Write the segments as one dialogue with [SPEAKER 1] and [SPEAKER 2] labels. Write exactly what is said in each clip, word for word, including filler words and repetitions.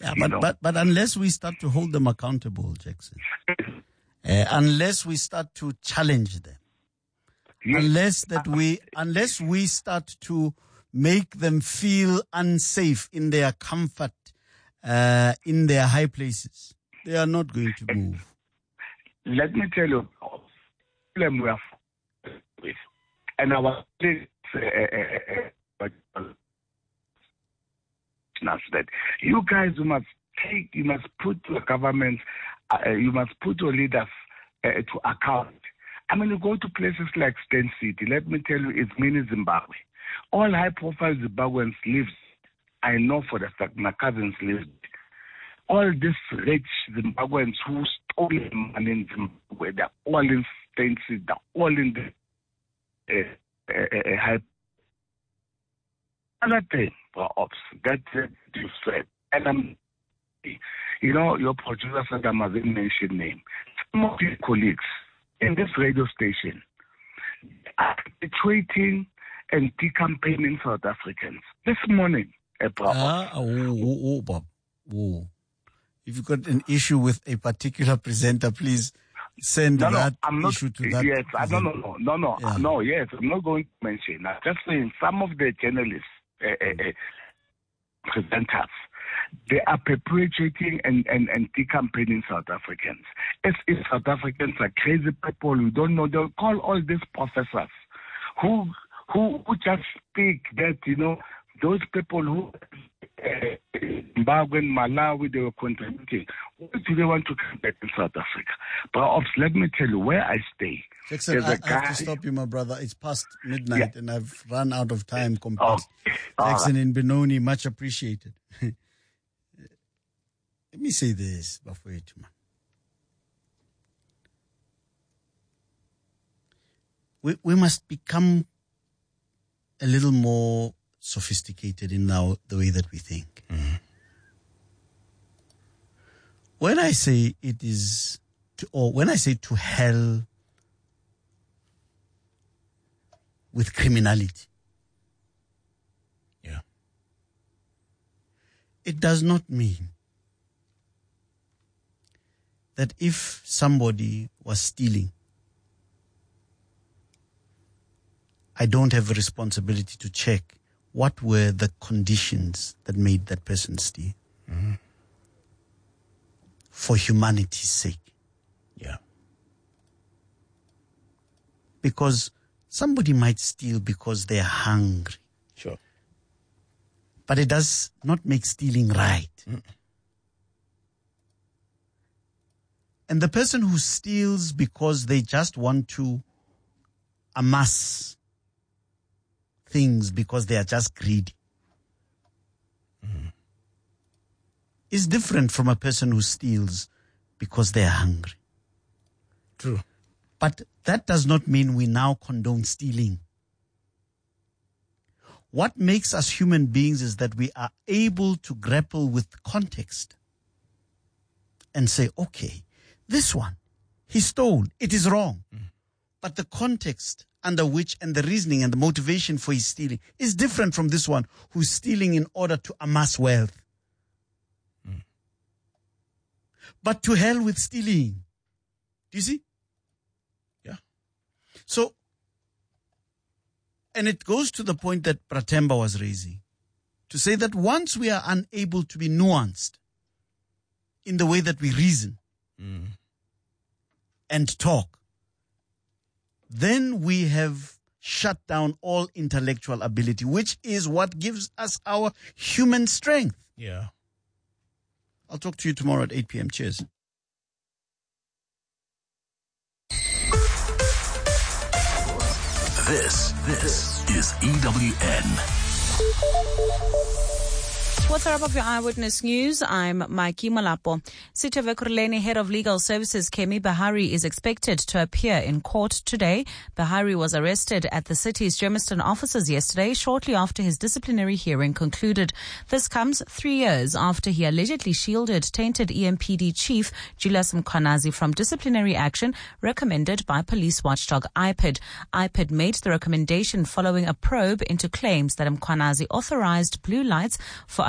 [SPEAKER 1] Yeah, but, but but unless we start to hold them accountable, Jackson, uh, unless we start to challenge them, yes. unless that we unless we start to make them feel unsafe in their comfort, uh, in their high places, they are not going to move.
[SPEAKER 2] Let me tell you, problem we have with, and our uh, that you guys you must take, you must put your governments, uh, you must put your leaders uh, to account. I mean, you go to places like Stand City. Let me tell you, it's mini Zimbabwe. All high-profile Zimbabweans live. I know for the fact my cousins lived. All these rich Zimbabweans who stole money in Zimbabwe, they're all in Stand City. They're all in the uh, uh, uh, high. Another thing, perhaps, that uh, you said, and I'm, you know, your producer said I mustn't mention name. Some of your colleagues in this radio station are tweeting and de-campaigning South Africans. This morning, uh,
[SPEAKER 1] ah, oh, oh, oh, Bob. Oh. If you've got an issue with a particular presenter, please send
[SPEAKER 2] no,
[SPEAKER 1] that
[SPEAKER 2] no, I'm not,
[SPEAKER 1] issue to that.
[SPEAKER 2] Yes, I don't know, no, no, no,
[SPEAKER 1] yeah.
[SPEAKER 2] no, yes, I'm not going to mention. I'm just saying some of the journalists, uh, uh, uh, presenters, they are perpetuating and, and, and de-campaigning South Africans. As if South Africans are crazy people who don't know, they'll call all these professors who who, who just speak that, you know, those people who uh, Zimbabwe and Malawi, they were contributing. Why do they want to come back to South Africa? But let me tell you, where I stay,
[SPEAKER 1] Jackson, I, I have to stop you, my brother. It's past midnight yeah. and I've run out of time completely. Oh. Jackson right. in Benoni, much appreciated. Let me say this, Bafowethu. We we must become a little more sophisticated in now the way that we think. Mm-hmm. When I say it is, to, or when I say to hell with criminality,
[SPEAKER 3] yeah,
[SPEAKER 1] it does not mean that if somebody was stealing, I don't have a responsibility to check what were the conditions that made that person steal.
[SPEAKER 3] Mm-hmm.
[SPEAKER 1] For humanity's sake.
[SPEAKER 3] Yeah.
[SPEAKER 1] Because somebody might steal because they're hungry.
[SPEAKER 3] Sure.
[SPEAKER 1] But it does not make stealing right.
[SPEAKER 3] Mm.
[SPEAKER 1] And the person who steals because they just want to amass things because they are just greedy
[SPEAKER 3] mm.
[SPEAKER 1] is different from a person who steals because they are hungry.
[SPEAKER 3] True.
[SPEAKER 1] But that does not mean we now condone stealing. What makes us human beings is that we are able to grapple with context and say, okay, this one, he stole, it is wrong.
[SPEAKER 3] Mm.
[SPEAKER 1] But the context under which and the reasoning and the motivation for his stealing is different from this one who's stealing in order to amass wealth.
[SPEAKER 3] Mm.
[SPEAKER 1] But to hell with stealing. Do you see?
[SPEAKER 3] Yeah.
[SPEAKER 1] So, and it goes to the point that Pratemba was raising, to say that once we are unable to be nuanced in the way that we reason
[SPEAKER 3] mm.
[SPEAKER 1] and talk, then we have shut down all intellectual ability, which is what gives us our human strength.
[SPEAKER 3] Yeah.
[SPEAKER 1] I'll talk to you tomorrow at eight p.m. Cheers.
[SPEAKER 4] This, this is E W N.
[SPEAKER 5] What's up of your Eyewitness News? I'm Mikey Malapo. Sitho Ekurhuleni, head of legal services, Kemi Bahari, is expected to appear in court today. Bahari was arrested at the city's Germiston offices yesterday, shortly after his disciplinary hearing concluded. This comes three years after he allegedly shielded tainted E M P D chief Julius Mkhwanazi from disciplinary action recommended by police watchdog I P I D. I P I D made the recommendation following a probe into claims that Mkhwanazi authorized blue lights for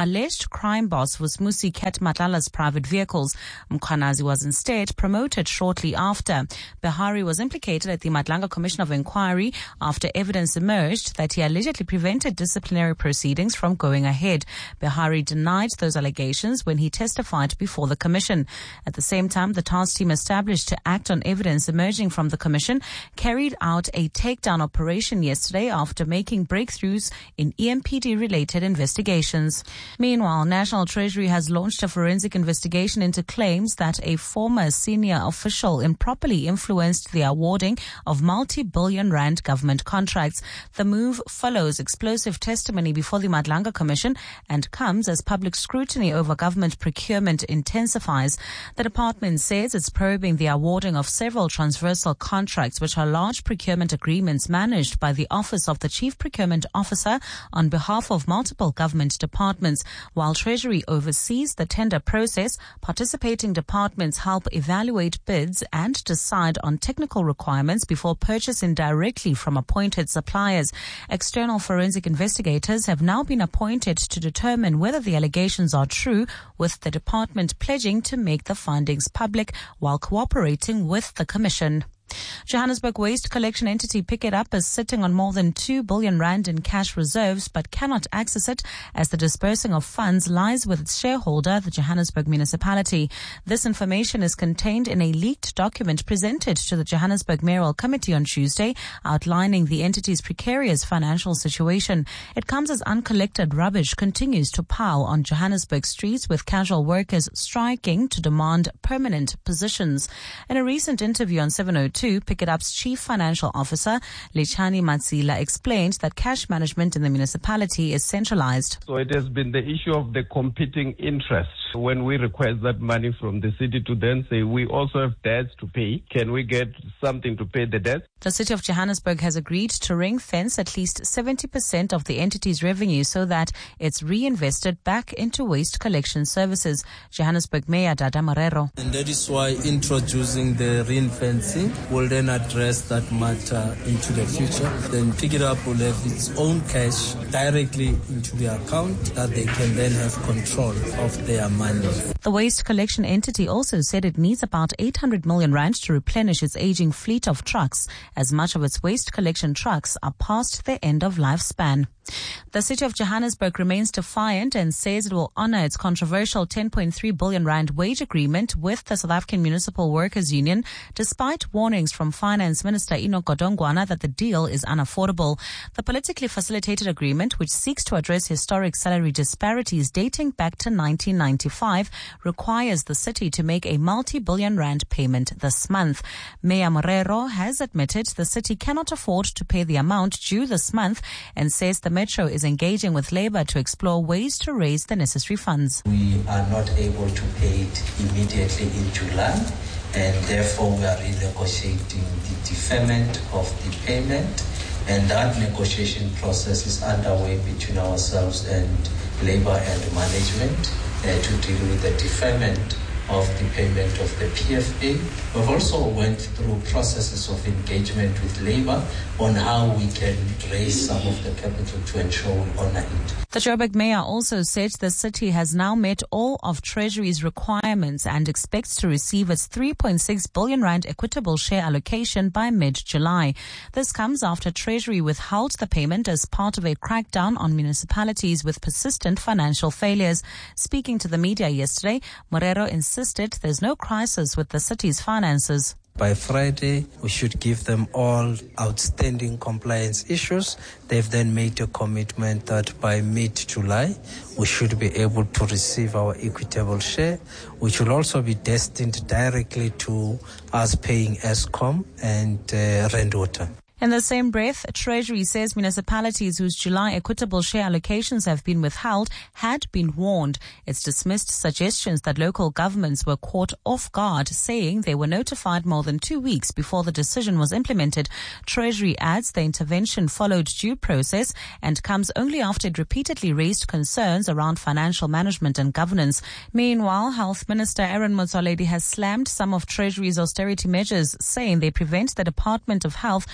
[SPEAKER 5] alleged crime boss Vusmusi Ket Matlala's private vehicles. Mkhwanazi was instead promoted shortly after. Behari was implicated at the Madlanga Commission of Inquiry after evidence emerged that he allegedly prevented disciplinary proceedings from going ahead. Behari denied those allegations when he testified before the commission. At the same time, the task team established to act on evidence emerging from the commission carried out a takedown operation yesterday after making breakthroughs in E M P D-related investigations. Meanwhile, National Treasury has launched a forensic investigation into claims that a former senior official improperly influenced the awarding of multi-billion rand government contracts. The move follows explosive testimony before the Madlanga Commission and comes as public scrutiny over government procurement intensifies. The department says it's probing the awarding of several transversal contracts, which are large procurement agreements managed by the Office of the Chief Procurement Officer on behalf of multiple government departments. While Treasury oversees the tender process, participating departments help evaluate bids and decide on technical requirements before purchasing directly from appointed suppliers. External forensic investigators have now been appointed to determine whether the allegations are true, with the department pledging to make the findings public while cooperating with the Commission. Johannesburg waste collection entity Pick It Up is sitting on more than two billion rand in cash reserves but cannot access it as the dispersing of funds lies with its shareholder, the Johannesburg municipality. This information is contained in a leaked document presented to the Johannesburg Mayoral Committee on Tuesday, outlining the entity's precarious financial situation. It comes as uncollected rubbish continues to pile on Johannesburg streets, with casual workers striking to demand permanent positions. In a recent interview on seven oh two, Pick It Up's Chief Financial Officer, Lechani Matsila, explained that cash management in the municipality is centralized.
[SPEAKER 6] So it has been the issue of the competing interests. When we request that money from the city to then say we also have debts to pay, can we get something to pay the debts?
[SPEAKER 5] The City of Johannesburg has agreed to ring fence at least seventy percent of the entity's revenue so that it's reinvested back into waste collection services. Johannesburg Mayor Dada Marero.
[SPEAKER 7] And that is why introducing the ring-fencing will then address that matter into the future. Then Pick It Up will have its own cash directly into their account that they can then have control of their money.
[SPEAKER 5] The waste collection entity also said it needs about eight hundred million rand to replenish its aging fleet of trucks, as much of its waste collection trucks are past their end of lifespan. The City of Johannesburg remains defiant and says it will honor its controversial ten point three billion rand wage agreement with the South African Municipal Workers Union, despite warnings from Finance Minister Enoch Godongwana that the deal is unaffordable. The politically facilitated agreement, which seeks to address historic salary disparities dating back to nineteen ninety-five, requires the city to make a multi-billion rand payment this month. Mayor Morero has admitted the city cannot afford to pay the amount due this month and says the Metro is engaging with Labour to explore ways to raise the necessary funds.
[SPEAKER 8] We are not able to pay it immediately in July, and therefore we are renegotiating the deferment of the payment, and that negotiation process is underway between ourselves and Labour and management uh, to deal with the deferment of the payment of the P F A. We've also went through processes of engagement with Labour on how we can raise some of the capital to ensure we honour it.
[SPEAKER 5] The Joburg mayor also said the city has now met all of Treasury's requirements and expects to receive its three point six billion rand equitable share allocation by mid-July. This comes after Treasury withheld the payment as part of a crackdown on municipalities with persistent financial failures. Speaking to the media yesterday, Morero insisted there's no crisis with the city's finances.
[SPEAKER 7] By Friday, we should give them all outstanding compliance issues. They've then made a commitment that by mid-July, we should be able to receive our equitable share, which will also be destined directly to us paying Eskom and uh, Randwater.
[SPEAKER 5] In the same breath, Treasury says municipalities whose July equitable share allocations have been withheld had been warned. It's dismissed suggestions that local governments were caught off guard, saying they were notified more than two weeks before the decision was implemented. Treasury adds the intervention followed due process and comes only after it repeatedly raised concerns around financial management and governance. Meanwhile, Health Minister Aaron Motsoaledi has slammed some of Treasury's austerity measures, saying they prevent the Department of Health from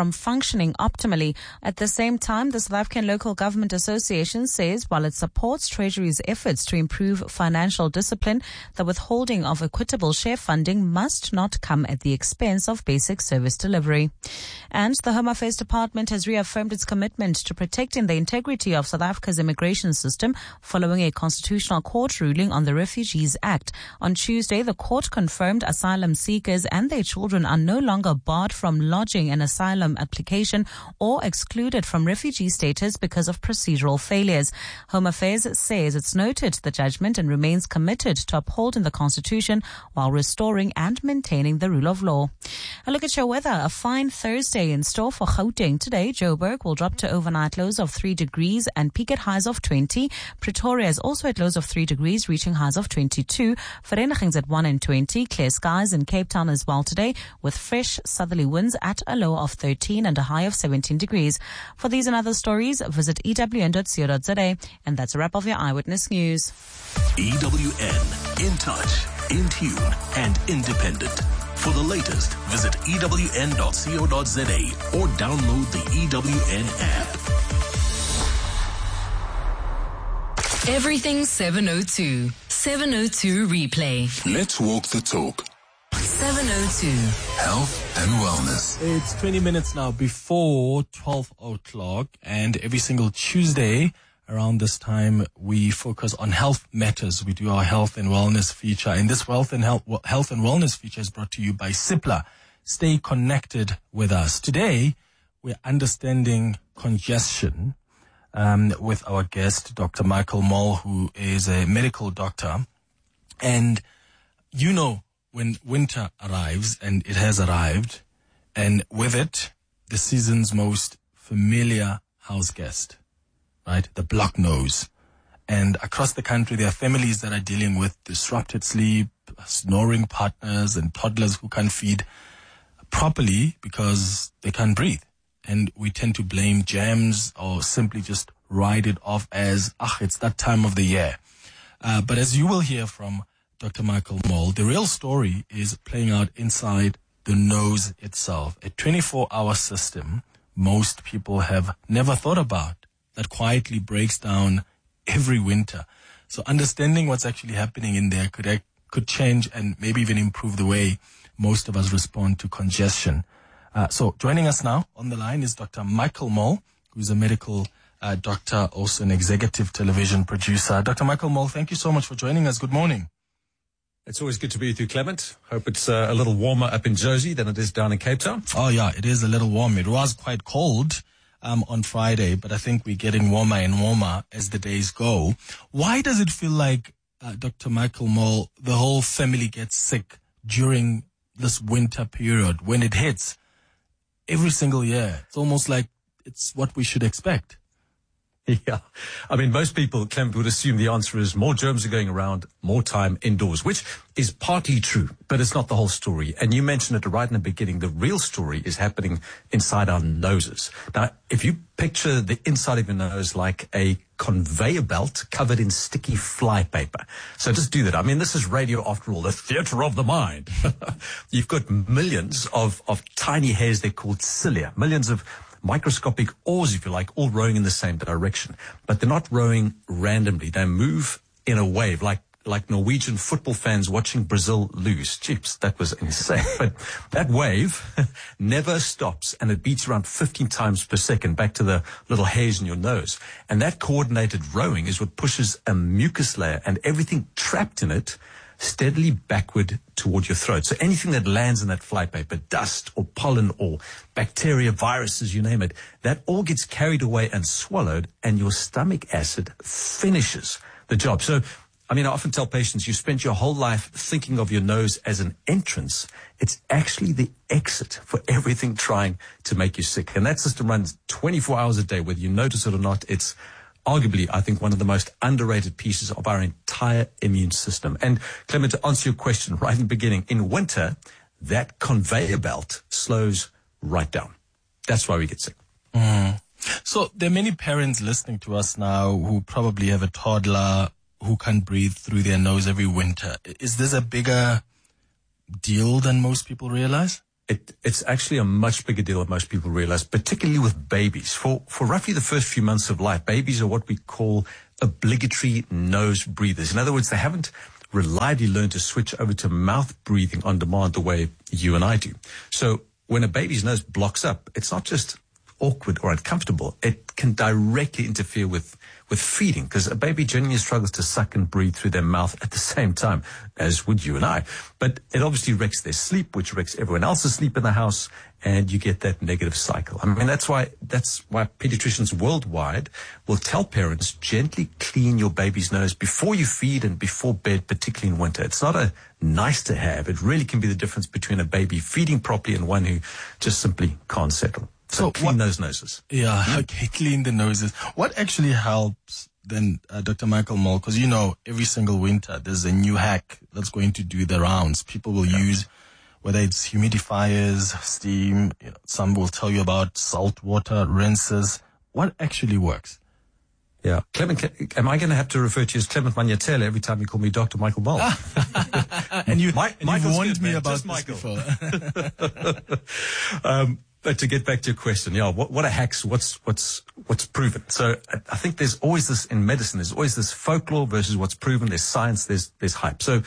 [SPEAKER 5] from functioning optimally. At the same time, the South African Local Government Association says while it supports Treasury's efforts to improve financial discipline, the withholding of equitable share funding must not come at the expense of basic service delivery. And the Home Affairs Department has reaffirmed its commitment to protecting the integrity of South Africa's immigration system following a constitutional court ruling on the Refugees Act. On Tuesday, the court confirmed asylum seekers and their children are no longer barred from lodging an asylum application or excluded from refugee status because of procedural failures. Home Affairs says it's noted the judgment and remains committed to upholding the Constitution while restoring and maintaining the rule of law. A look at your weather. A fine Thursday in store for Gauteng. Today, Joburg will drop to overnight lows of three degrees and peak at highs of twenty. Pretoria is also at lows of three degrees, reaching highs of twenty-two. Vereniging's at one and twenty. Clear skies in Cape Town as well today, with fresh southerly winds at a low of thirteen and a high of seventeen degrees. For these and other stories, visit E W N dot co dot za. And that's a wrap of your Eyewitness News.
[SPEAKER 4] E W N, in touch, in tune, and independent. For the latest, visit E W N dot co dot za or download the E W N app.
[SPEAKER 9] Everything seven oh two. seven oh two replay.
[SPEAKER 4] Let's walk the talk.
[SPEAKER 9] seven oh two.
[SPEAKER 4] Health and wellness.
[SPEAKER 3] It's twenty minutes now before twelve o'clock, and every single Tuesday around this time, we focus on health matters. We do our health and wellness feature, and this wealth and health, health and wellness feature is brought to you by Cipla. Stay connected with us. Today, we're understanding congestion um, with our guest, Doctor Michael Mall, who is a medical doctor. And you know, when winter arrives, and it has arrived, and with it, the season's most familiar house guest. Right, the block nose. And across the country, there are families that are dealing with disrupted sleep, snoring partners, and toddlers who can't feed properly because they can't breathe. And we tend to blame germs or simply just write it off as, ah, it's that time of the year. Uh, but as you will hear from Doctor Michael Mall, the real story is playing out inside the nose itself, a twenty-four hour system most people have never thought about, that quietly breaks down every winter. So understanding what's actually happening in there could could change and maybe even improve the way most of us respond to congestion. Uh, so joining us now on the line is Doctor Michael Mall, who's a medical uh, doctor, also an executive television producer. Doctor Michael Mall, thank you so much for joining us. Good morning.
[SPEAKER 10] It's always good to be with you, Clement. Hope it's uh, a little warmer up in Jozi than it is down in Cape Town.
[SPEAKER 3] Oh, yeah, it is a little warm. It was quite cold Um, on Friday, but I think we're getting warmer and warmer as the days go. Why does it feel like, uh, Doctor Michael Mall, the whole family gets sick during this winter period when it hits every single year? It's almost like it's what we should expect.
[SPEAKER 10] Yeah. I mean, most people, Clement, would assume the answer is more germs are going around, more time indoors, which is partly true, but it's not the whole story. And you mentioned it right in the beginning. The real story is happening inside our noses. Now, if you picture the inside of your nose like a conveyor belt covered in sticky fly paper. So just do that. I mean, this is radio after all, the theater of the mind. You've got millions of, of tiny hairs. They're called cilia, millions of microscopic oars, if you like, all rowing in the same direction. But they're not rowing randomly. They move in a wave, like like Norwegian football fans watching Brazil lose. Jeeps, that was insane. But that wave never stops, and it beats around fifteen times per second, back to the little hairs in your nose. And that coordinated rowing is what pushes a mucus layer and everything trapped in it steadily backward toward your throat. So anything that lands in that flypaper, dust or pollen or bacteria, viruses, you name it, that all gets carried away and swallowed, and your stomach acid finishes the job. So, I mean, I often tell patients, you spent your whole life thinking of your nose as an entrance. It's actually the exit for everything trying to make you sick. And that system runs twenty-four hours a day, whether you notice it or not. It's arguably, I think, one of the most underrated pieces of our entire immune system. And Clement, to answer your question right in the beginning, in winter, that conveyor belt slows right down. That's why we get sick.
[SPEAKER 3] Mm. So there are many parents listening to us now who probably have a toddler who can't breathe through their nose every winter. Is this a bigger deal than most people realize?
[SPEAKER 10] It, it's actually a much bigger deal than most people realize, particularly with babies. For, for roughly the first few months of life, babies are what we call obligatory nose breathers. In other words, they haven't reliably learned to switch over to mouth breathing on demand the way you and I do. So when a baby's nose blocks up, it's not just awkward or uncomfortable. It can directly interfere with, with feeding, because a baby genuinely struggles to suck and breathe through their mouth at the same time, as would you and I. But it obviously wrecks their sleep, which wrecks everyone else's sleep in the house, and you get that negative cycle. I mean, that's why, that's why pediatricians worldwide will tell parents, gently clean your baby's nose before you feed and before bed, particularly in winter. It's not a nice to have. It really can be the difference between a baby feeding properly and one who just simply can't settle. So, so clean what, those noses.
[SPEAKER 3] Yeah, okay, clean the noses. What actually helps then, uh, Doctor Michael Mole? Because, you know, every single winter there's a new hack that's going to do the rounds. People will yeah. use, whether it's humidifiers, steam, you know, some will tell you about salt water rinses. What actually works?
[SPEAKER 10] Yeah. Clement, am I going to have to refer to you as Clement Manyatela every time you call me Doctor Michael Mole?
[SPEAKER 3] and you,
[SPEAKER 10] My,
[SPEAKER 3] and you warned
[SPEAKER 10] good,
[SPEAKER 3] me
[SPEAKER 10] man.
[SPEAKER 3] about
[SPEAKER 10] Just
[SPEAKER 3] this
[SPEAKER 10] Michael.
[SPEAKER 3] before.
[SPEAKER 10] um, But to get back to your question, yeah, what, what are hacks? What's, what's, what's proven? So I think there's always this in medicine, there's always this folklore versus what's proven. There's science, there's, there's hype. So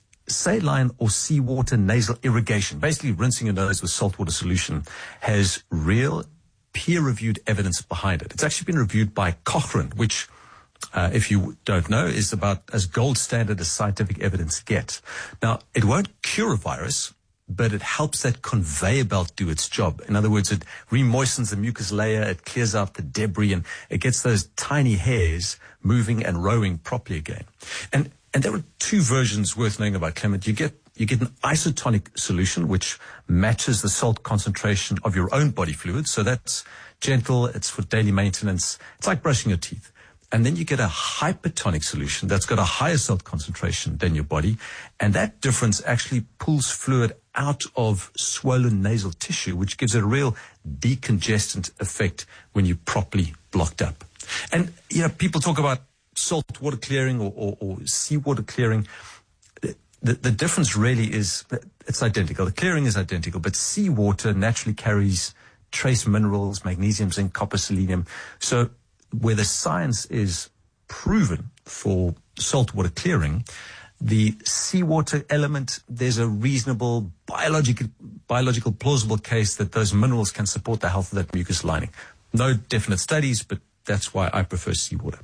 [SPEAKER 10] saline or seawater nasal irrigation, basically rinsing your nose with saltwater solution, has real peer-reviewed evidence behind it. It's actually been reviewed by Cochrane, which, uh, if you don't know, is about as gold standard as scientific evidence gets. Now, it won't cure a virus, but it helps that conveyor belt do its job. In other words, it remoistens the mucus layer, it clears out the debris, and it gets those tiny hairs moving and rowing properly again. And and there are two versions worth knowing about, Clement. You get you get an isotonic solution, which matches the salt concentration of your own body fluids. So that's gentle, it's for daily maintenance. It's like brushing your teeth. And then you get a hypertonic solution that's got a higher salt concentration than your body. And that difference actually pulls fluid out of swollen nasal tissue, which gives it a real decongestant effect when you're properly blocked up. And, you know, people talk about salt water clearing or, or, or seawater clearing. The, the, the difference really is, it's identical. The clearing is identical, but seawater naturally carries trace minerals, magnesium, zinc, copper, selenium. So where the science is proven for saltwater clearing, the seawater element, there's a reasonable biological, biological plausible case that those minerals can support the health of that mucus lining. No definite studies, but that's why I prefer seawater.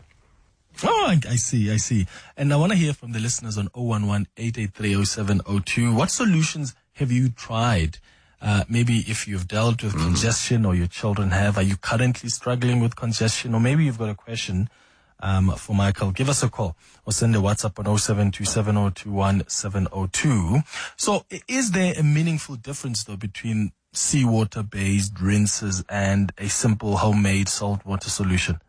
[SPEAKER 3] Oh, I, I see, I see. And I want to hear from the listeners on zero one one, eight eight three, zero seven zero two. What solutions have you tried? Uh, maybe if you've dealt with mm. congestion or your children have, are you currently struggling with congestion? Or maybe you've got a question um, for Michael. Give us a call or send a WhatsApp on zero seven two seven zero two one seven zero two. So is there a meaningful difference, though, between seawater-based rinses and a simple homemade saltwater solution?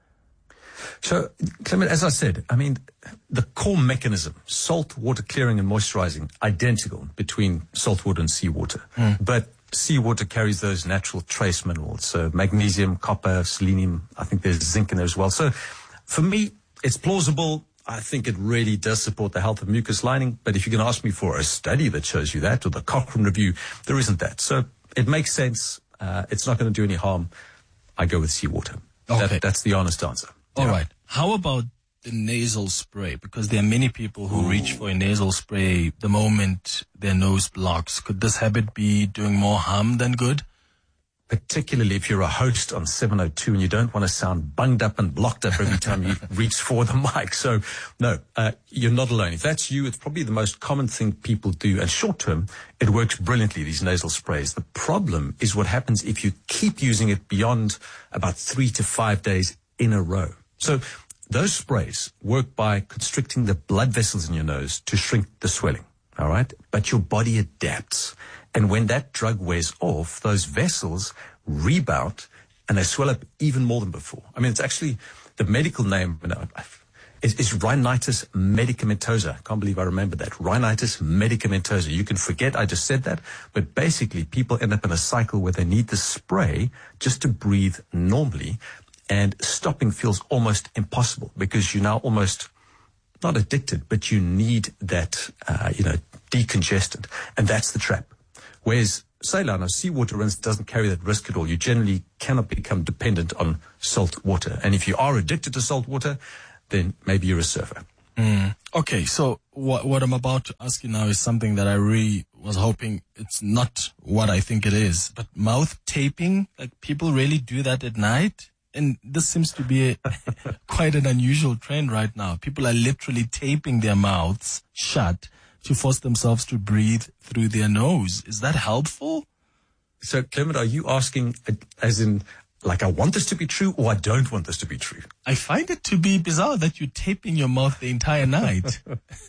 [SPEAKER 10] So, Clement, as I said, I mean, the core mechanism, salt water clearing and moisturizing, identical between salt water and seawater. Mm. But seawater carries those natural trace minerals, so magnesium, copper, selenium. I think there's zinc in there as well. So for me, it's plausible. I think it really does support the health of mucus lining. But if you're going to ask me for a study that shows you that, or the Cochrane review, there isn't that. So it makes sense. Uh, it's not going to do any harm. I go with seawater.
[SPEAKER 3] Okay.
[SPEAKER 10] That, that's the honest answer.
[SPEAKER 3] All
[SPEAKER 10] yeah.
[SPEAKER 3] right. How about the nasal spray? Because there are many people who Ooh. reach for a nasal spray the moment their nose blocks. Could this habit be doing more harm than good?
[SPEAKER 10] Particularly if you're a host on seven oh two and you don't want to sound bunged up and blocked up every time you reach for the mic. So, no, uh, you're not alone. If that's you, it's probably the most common thing people do. And short term, it works brilliantly, these nasal sprays. The problem is what happens if you keep using it beyond about three to five days in a row. So those sprays work by constricting the blood vessels in your nose to shrink the swelling, all right? But your body adapts. And when that drug wears off, those vessels rebound and they swell up even more than before. I mean, it's actually, the medical name you know, is, is rhinitis medicamentosa. I can't believe I remember that. Rhinitis medicamentosa. You can forget I just said that, but basically people end up in a cycle where they need the spray just to breathe normally. And stopping feels almost impossible because you're now almost not addicted, but you need that, uh, you know, decongestant. And that's the trap. Whereas saline or seawater rinse doesn't carry that risk at all. You generally cannot become dependent on salt water. And if you are addicted to salt water, then maybe you're a surfer.
[SPEAKER 3] Mm. Okay, so what what I'm about to ask you now is something that I really was hoping it's not what I think it is. But mouth taping, like people really do that at night? And this seems to be a, quite an unusual trend right now. People are literally taping their mouths shut to force themselves to breathe through their nose. Is that helpful?
[SPEAKER 10] So, Clement, are you asking as in, like, I want this to be true or I don't want this to be true?
[SPEAKER 3] I find it to be bizarre that you're taping your mouth the entire night.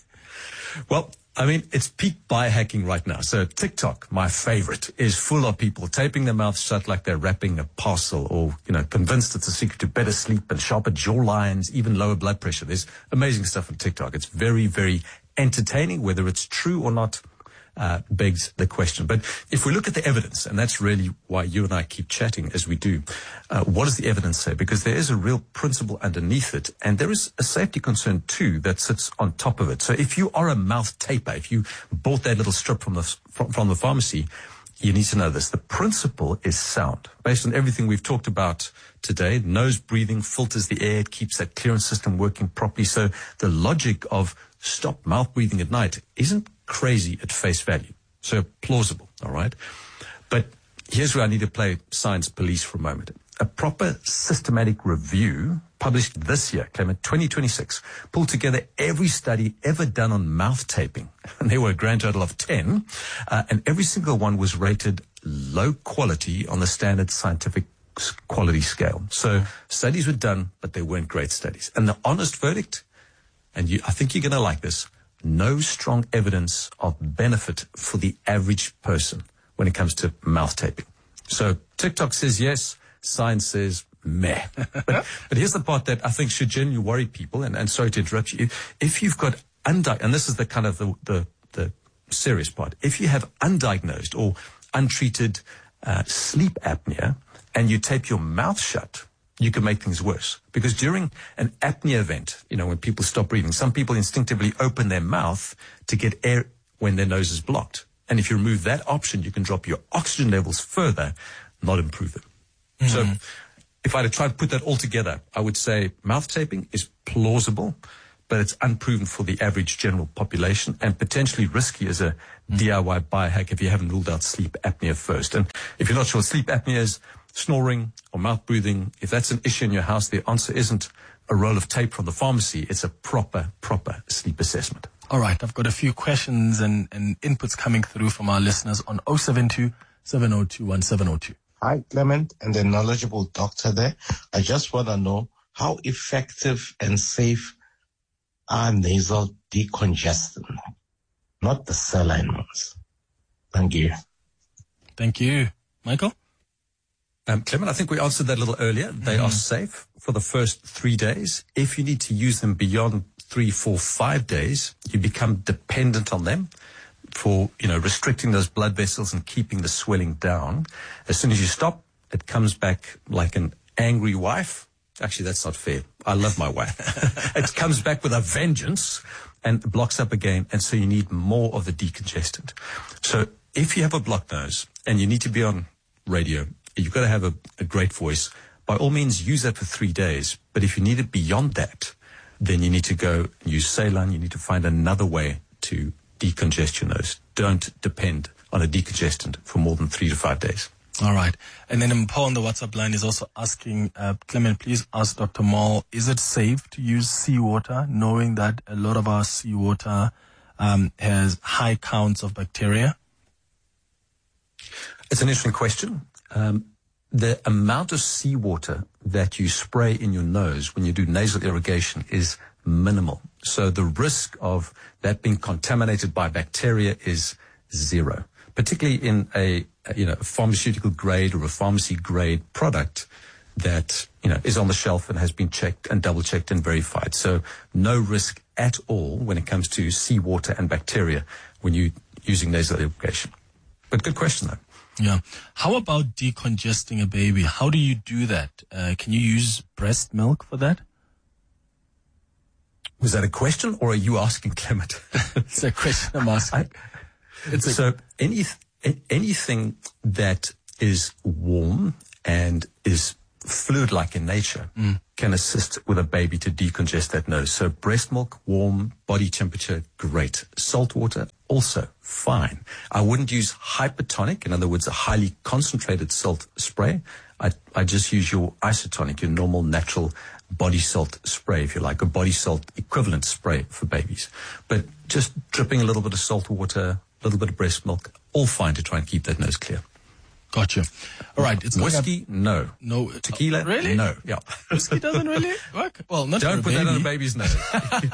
[SPEAKER 10] Well, I mean, it's peak biohacking right now. So TikTok, my favorite, is full of people taping their mouths shut like they're wrapping a parcel or, you know, convinced it's a secret to better sleep and sharper jawlines, even lower blood pressure. There's amazing stuff on TikTok. It's very, very entertaining. Whether it's true or not uh, begs the question. But if we look at the evidence, and that's really why you and I keep chatting as we do, uh, what does the evidence say? Because there is a real principle underneath it, and there is a safety concern too that sits on top of it. So if you are a mouth taper, if you bought that little strip from the from, from the pharmacy, you need to know this. The principle is sound. Based on everything we've talked about today, nose breathing filters the air, it keeps that clearance system working properly. So the logic of stop mouth breathing at night isn't crazy at face value. So plausible, all right? But here's where I need to play science police for a moment. A proper systematic review published this year, Clement, twenty twenty-six, pulled together every study ever done on mouth taping. And there were a grand total of ten. Uh, and every single one was rated low quality on the standard scientific quality scale. So studies were done, but they weren't great studies. And the honest verdict, and you, I think you're going to like this, no strong evidence of benefit for the average person when it comes to mouth taping. So TikTok says yes, science says meh. but, but here's the part that I think should genuinely worry people, and, and sorry to interrupt you. If you've got undiagnosed, and this is the kind of the, the, the serious part, if you have undiagnosed or untreated uh, sleep apnea and you tape your mouth shut, you can make things worse. Because during an apnea event, you know, when people stop breathing, some people instinctively open their mouth to get air when their nose is blocked. And if you remove that option, you can drop your oxygen levels further, not improve them. Mm-hmm. So if I had to try to put that all together, I would say mouth taping is plausible, but it's unproven for the average general population and potentially risky as a mm-hmm. D I Y biohack if you haven't ruled out sleep apnea first. And if you're not sure what sleep apnea is, snoring or mouth breathing, if that's an issue in your house, the answer isn't a roll of tape from the pharmacy. It's a proper, proper sleep assessment.
[SPEAKER 3] All right. I've got a few questions and, and inputs coming through from our listeners on oh seven two, seven oh two, one seven oh two.
[SPEAKER 11] Hi, Clement, and the knowledgeable doctor there. I just want to know how effective and safe are nasal decongestant, not the saline ones. Thank you.
[SPEAKER 3] Thank you. Michael?
[SPEAKER 10] Um, Clement, I think we answered that a little earlier. They mm-hmm. are safe for the first three days. If you need to use them beyond three, four, five days, you become dependent on them for, you know, restricting those blood vessels and keeping the swelling down. As soon as you stop, it comes back like an angry wife. Actually, that's not fair. I love my wife. It comes back with a vengeance and blocks up again. And so you need more of the decongestant. So if you have a blocked nose and you need to be on radio, you've got to have a, a great voice. By all means, use that for three days. But if you need it beyond that, then you need to go and use saline. You need to find another way to decongest your nose. Don't depend on a decongestant for more than three to five days.
[SPEAKER 3] All right. And then Paul on the WhatsApp line is also asking, uh, Clement, please ask Doctor Mall, is it safe to use seawater, knowing that a lot of our seawater um, has high counts of bacteria?
[SPEAKER 10] It's an interesting question. Um, the amount of seawater that you spray in your nose when you do nasal irrigation is minimal. So the risk of that being contaminated by bacteria is zero, particularly in a, you know, a pharmaceutical grade or a pharmacy grade product that, you know, is on the shelf and has been checked and double checked and verified. So no risk at all when it comes to seawater and bacteria when you're using nasal irrigation. But good question though.
[SPEAKER 3] Yeah. How about decongesting a baby? How do you do that? Uh, can you use breast milk for that?
[SPEAKER 10] Was that a question or are you asking, Clement?
[SPEAKER 3] It's a question I'm asking.
[SPEAKER 10] I, it's so a, any a- anything that is warm and is fluid-like in nature mm. can assist with a baby to decongest that nose. So breast milk, warm, body temperature, great. Salt water, also fine. I wouldn't use hypertonic, in other words, a highly concentrated salt spray. I, I just use your isotonic, your normal natural body salt spray, if you like, a body salt equivalent spray for babies. But just dripping a little bit of salt water, a little bit of breast milk, all fine to try and keep that nose clear.
[SPEAKER 3] Gotcha. All right. It's
[SPEAKER 10] whiskey, no.
[SPEAKER 3] No.
[SPEAKER 10] Tequila,
[SPEAKER 3] uh, really?
[SPEAKER 10] No. Yeah.
[SPEAKER 3] Whiskey doesn't really work? Well, not
[SPEAKER 10] Don't
[SPEAKER 3] for
[SPEAKER 10] put
[SPEAKER 3] a
[SPEAKER 10] that on a
[SPEAKER 3] baby.
[SPEAKER 10] baby's nose.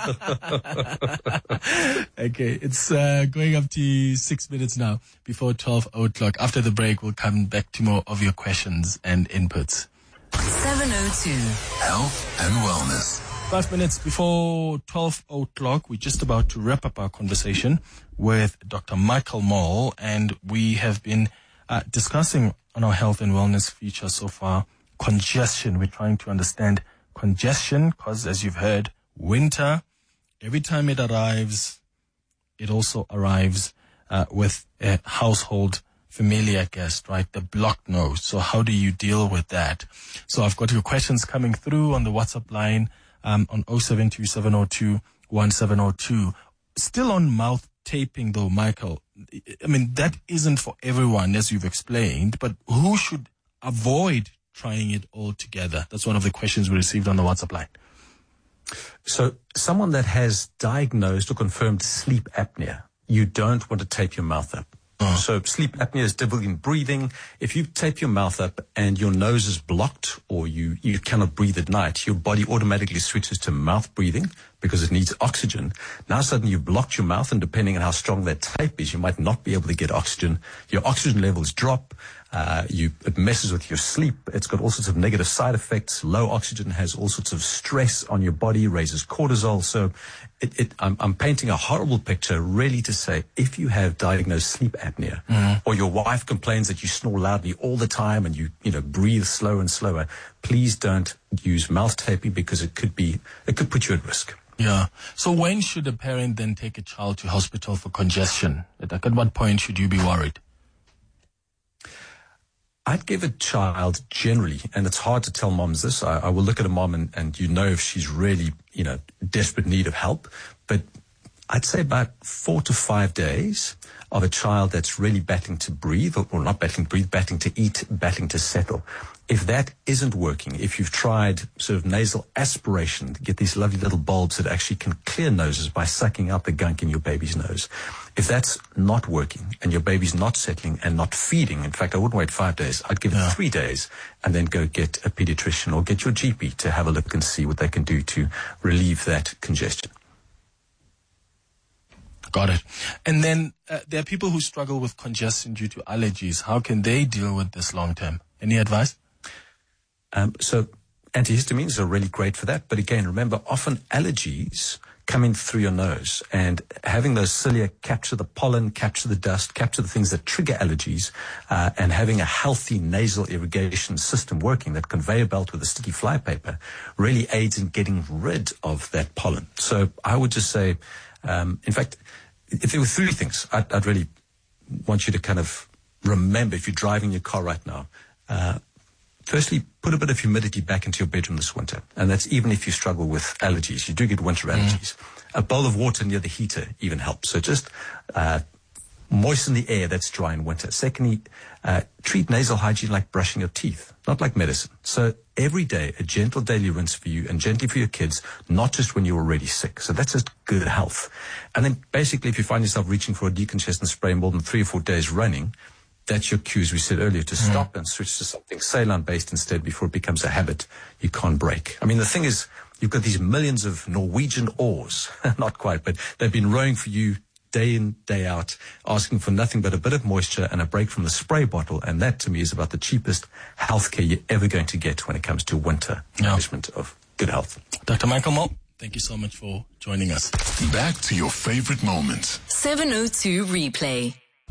[SPEAKER 3] Okay. It's uh, going up to six minutes now before twelve o'clock. After the break, we'll come back to more of your questions and inputs.
[SPEAKER 9] seven oh two.
[SPEAKER 4] Health and wellness.
[SPEAKER 3] Five minutes before twelve o'clock, we're just about to wrap up our conversation with Doctor Michael Mall, and we have been uh, discussing on our health and wellness feature so far congestion. We're trying to understand congestion because, as you've heard, winter, every time it arrives, it also arrives uh, with a household familiar guest, right? The blocked nose. So how do you deal with that? So I've got your questions coming through on the WhatsApp line um, on oh seven two, seven oh two, one seven oh two. Still on mouth taping though, Michael. I mean, that isn't for everyone, as you've explained, but who should avoid trying it all together? That's one of the questions we received on the WhatsApp line.
[SPEAKER 10] So someone that has diagnosed or confirmed sleep apnea, you don't want to tape your mouth up. Oh. So sleep apnea is difficulty in breathing. If you tape your mouth up and your nose is blocked or you, you cannot breathe at night, your body automatically switches to mouth breathing because it needs oxygen. Now suddenly you've blocked your mouth, and depending on how strong that tape is, you might not be able to get oxygen. Your oxygen levels drop. Uh, you, it messes with your sleep. It's got all sorts of negative side effects. Low oxygen has all sorts of stress on your body, raises cortisol. So it, it, I'm, I'm painting a horrible picture really to say if you have diagnosed sleep apnea mm. or your wife complains that you snore loudly all the time and you, you know, breathe slower and slower, please don't use mouth taping because it could be, it could put you at risk.
[SPEAKER 3] Yeah. So when should a parent then take a child to hospital for congestion? Like at what point should you be worried?
[SPEAKER 10] I'd give a child generally, and it's hard to tell moms this, I, I will look at a mom and, and you know if she's really, you know, desperate need of help, but I'd say about four to five days of a child that's really battling to breathe, or, or not battling to breathe, battling to eat, battling to settle. If that isn't working, if you've tried sort of nasal aspiration to get these lovely little bulbs that actually can clear noses by sucking out the gunk in your baby's nose, if that's not working and your baby's not settling and not feeding, in fact, I wouldn't wait five days. I'd give yeah. it three days and then go get a pediatrician or get your G P to have a look and see what they can do to relieve that congestion.
[SPEAKER 3] Got it. And then uh, there are people who struggle with congestion due to allergies. How can they deal with this long term? Any advice?
[SPEAKER 10] Um, so antihistamines are really great for that. But again, remember, often allergies come in through your nose, and having those cilia capture the pollen, capture the dust, capture the things that trigger allergies, uh, and having a healthy nasal irrigation system working, that conveyor belt with a sticky flypaper, really aids in getting rid of that pollen. So I would just say, um, in fact, if there were three things, I'd, I'd really want you to kind of remember if you're driving your car right now. Uh, Firstly, put a bit of humidity back into your bedroom this winter. And that's even if you struggle with allergies. You do get winter allergies. Mm. A bowl of water near the heater even helps. So just uh, moisten the air that's dry in winter. Secondly, uh, treat nasal hygiene like brushing your teeth, not like medicine. So every day, a gentle daily rinse for you and gently for your kids, not just when you're already sick. So that's just good health. And then basically, if you find yourself reaching for a decongestant spray more than three or four days running, that's your cue, as we said earlier, to stop mm. and switch to something saline-based instead before it becomes a habit you can't break. I mean, the thing is, you've got these millions of Norwegian oars, not quite, but they've been rowing for you day in, day out, asking for nothing but a bit of moisture and a break from the spray bottle. And that, to me, is about the cheapest healthcare you're ever going to get when it comes to winter yeah. management of good health.
[SPEAKER 3] Doctor Michael Mall, thank you so much for joining us.
[SPEAKER 4] Back to your favorite moments.
[SPEAKER 9] seven oh two Replay.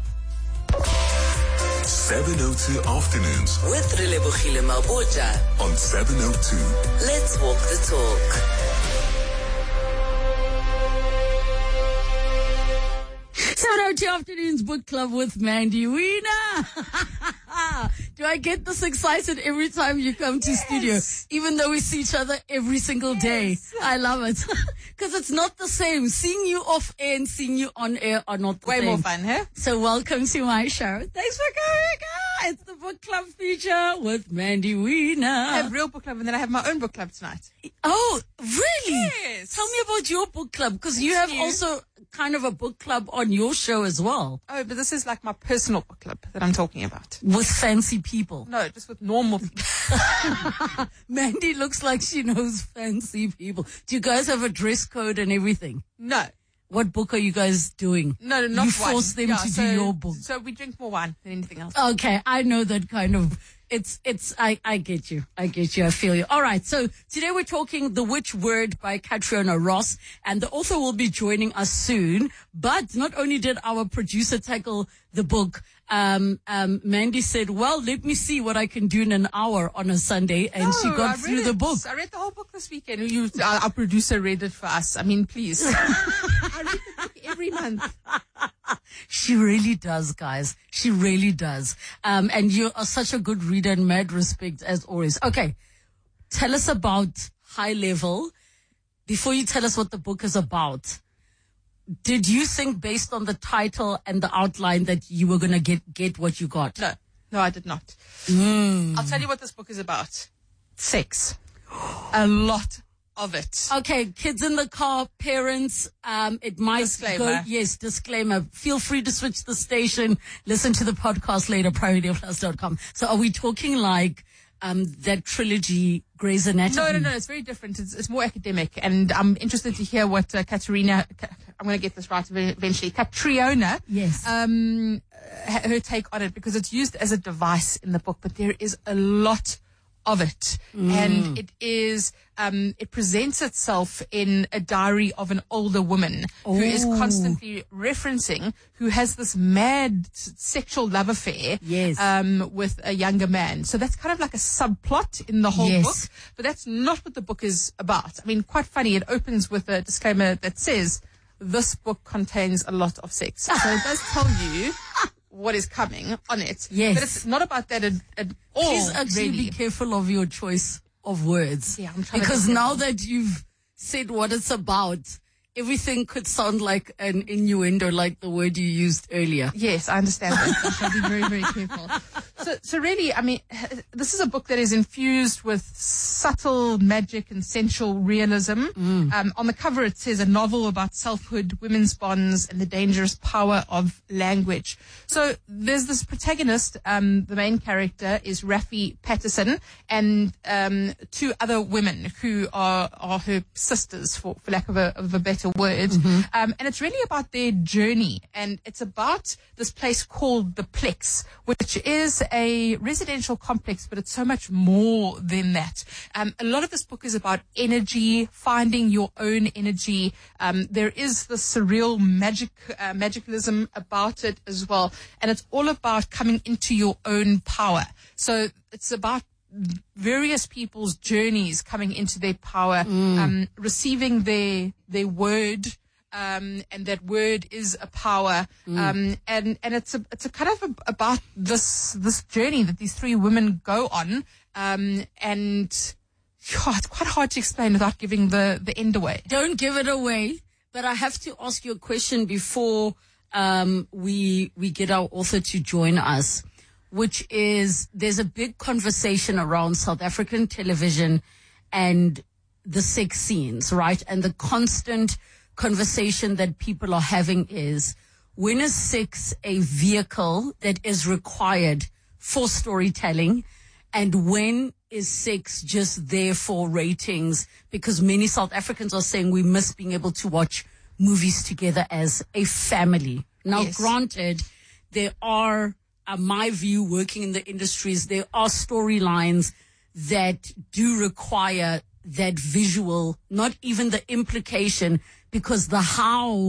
[SPEAKER 4] seven oh two Afternoons
[SPEAKER 9] with Relebogile Mabota
[SPEAKER 4] on seven oh two.
[SPEAKER 9] Let's walk the talk.
[SPEAKER 5] seven
[SPEAKER 12] seven oh two Afternoons Book Club with Mandy Wiener. Do I get this excited every time you come to yes. studio? Even though we see each other every single yes. day. I love it. Because it's not the same. Seeing you off air and seeing you on air are not the
[SPEAKER 13] Way
[SPEAKER 12] same.
[SPEAKER 13] Way more fun, huh?
[SPEAKER 12] So welcome to my show. Thanks for coming. It's the book club feature with Mandy Wiener.
[SPEAKER 13] I have real book club and then I have my own book club tonight.
[SPEAKER 12] Oh, really?
[SPEAKER 13] Yes.
[SPEAKER 12] Tell me about your book club, because you have
[SPEAKER 13] you.
[SPEAKER 12] also kind of a book club on your show as well.
[SPEAKER 13] Oh, but this is like my personal book club that I'm talking about.
[SPEAKER 12] With fancy people.
[SPEAKER 13] No, just with normal people.
[SPEAKER 12] Mandy looks like she knows fancy people. Do you guys have a dress code and everything?
[SPEAKER 13] No.
[SPEAKER 12] What book are you guys doing?
[SPEAKER 13] No, no, not
[SPEAKER 12] You force
[SPEAKER 13] wine.
[SPEAKER 12] them
[SPEAKER 13] yeah,
[SPEAKER 12] to
[SPEAKER 13] so,
[SPEAKER 12] do your book.
[SPEAKER 13] So we drink more wine than anything else.
[SPEAKER 12] Okay, I know that kind of, it's, it's, I, I get you. I get you. I feel you. All right. So today we're talking The Witch Word by Catriona Ross, and the author will be joining us soon. But not only did our producer tackle the book, um, um, Mandy said, well, let me see what I can do in an hour on a Sunday. And
[SPEAKER 13] no,
[SPEAKER 12] she got
[SPEAKER 13] I
[SPEAKER 12] through
[SPEAKER 13] it.
[SPEAKER 12] the book.
[SPEAKER 13] I read the whole book this weekend. You, our, our producer read it for us. I mean, please. I read the book every month.
[SPEAKER 12] She really does, guys. She really does. Um, and you are such a good reader and mad respect as always. Okay. Tell us about High Level. Before you tell us what the book is about, did you think based on the title and the outline that you were going to get, get what you got?
[SPEAKER 13] No, no, I did not.
[SPEAKER 12] Mm.
[SPEAKER 13] I'll tell you what this book is about. Sex. A lot of it.
[SPEAKER 12] Okay, kids in the car, parents, um, it might
[SPEAKER 13] disclaimer.
[SPEAKER 12] go, yes, disclaimer. Feel free to switch the station, listen to the podcast later, priory plus dot com. So are we talking like, um, that trilogy, Grey's Anatomy?
[SPEAKER 13] No, no, no, it's very different. It's, it's more academic, and I'm interested to hear what uh, Catriona, I'm going to get this right eventually, Catriona,
[SPEAKER 12] yes,
[SPEAKER 13] um, her take on it, because it's used as a device in the book, but there is a lot of it, mm. and it is um it presents itself in a diary of an older woman Ooh. who is constantly referencing, who has this mad sexual love affair
[SPEAKER 12] yes.
[SPEAKER 13] um with a younger man. So that's kind of like a subplot in the whole
[SPEAKER 12] yes.
[SPEAKER 13] book, but that's not what the book is about. I mean, quite funny, it opens with a disclaimer that says this book contains a lot of sex, so it does tell you what is coming on it.
[SPEAKER 12] Yes.
[SPEAKER 13] But it's not about that at, at all.
[SPEAKER 12] Please actually
[SPEAKER 13] really.
[SPEAKER 12] be careful of your choice of words.
[SPEAKER 13] Yeah, I'm trying
[SPEAKER 12] because
[SPEAKER 13] to be
[SPEAKER 12] now that you've said what it's about, everything could sound like an innuendo, like the word you used earlier.
[SPEAKER 13] Yes, I understand that. I shall be very, very careful. So, so really, I mean, this is a book that is infused with subtle magic and sensual realism.
[SPEAKER 12] Mm.
[SPEAKER 13] Um, on the cover, it says a novel about selfhood, women's bonds, and the dangerous power of language. So there's this protagonist, um, the main character is Raffi Patterson, and um, two other women who are, are her sisters, for, for lack of a, of a better word.
[SPEAKER 12] Mm-hmm.
[SPEAKER 13] Um, and it's really about their journey, and it's about this place called the Plex, which is a residential complex, but it's so much more than that. Um, a lot of this book is about energy, finding your own energy. Um, there is the surreal magic, uh, magicalism about it as well. And it's all about coming into your own power. So it's about various people's journeys coming into their power,
[SPEAKER 12] mm.
[SPEAKER 13] um, receiving their, their word, um, and that word is a power.
[SPEAKER 12] Mm.
[SPEAKER 13] Um, and, and it's a, it's a kind of a, about this, this journey that these three women go on. Um, and God, it's quite hard to explain without giving the, the end away.
[SPEAKER 12] Don't give it away, but I have to ask you a question before, um, we, we get our author to join us, which is there's a big conversation around South African television and the sex scenes, right? And the constant conversation that people are having is, when is sex a vehicle that is required for storytelling? And when is sex just there for ratings? Because many South Africans are saying we miss being able to watch movies together as a family. Now,
[SPEAKER 13] yes.
[SPEAKER 12] granted, there are, uh, my view, working in the industries, there are storylines that do require that visual, not even the implication, because the how